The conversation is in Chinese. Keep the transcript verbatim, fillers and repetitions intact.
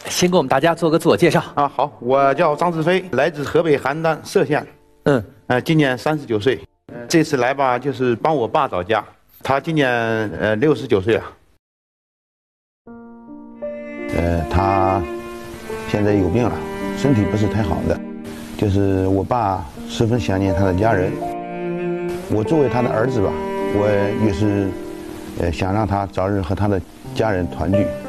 先给我们大家做个自我介绍。 啊，好，我叫张志飞，来自河北邯郸歙县， 嗯， 呃，今年三十九岁。这次来吧，就是帮我爸找家，他今年呃六十九岁了。呃，他现在有病了，身体不是太好的，就是我爸十分想念他的家人。我作为他的儿子吧，我也是呃想让他早日和他的家人团聚。